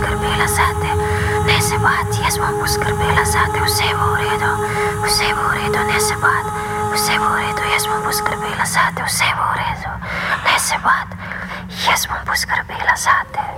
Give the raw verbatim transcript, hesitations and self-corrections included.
poskrbela zate. Ne se bati, jaz bom poskrbela zate. Vse bo v redu, vse bo v redu, ne se bati. Vse bo v redu, jaz bom poskrbela zate. Vse bo v redu, ne se bati, jaz bom poskrbela zate.